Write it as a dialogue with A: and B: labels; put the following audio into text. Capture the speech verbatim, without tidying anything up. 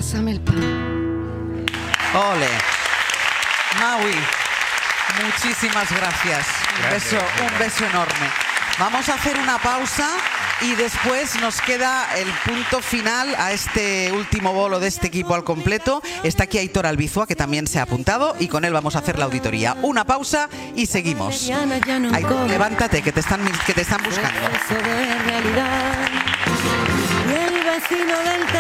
A: Pásame el pan.
B: Ole. Maui, muchísimas gracias. Un
C: Gracias,
B: beso,
C: gracias.
B: un beso enorme. Vamos a hacer una pausa y después nos queda el punto final a este último bolo de este equipo al completo. Está aquí Aitor Albizua, que también se ha apuntado, y con él vamos a hacer la auditoría. Una pausa y seguimos. Aitor, levántate, que te están, que te están buscando.
D: Y el vecino del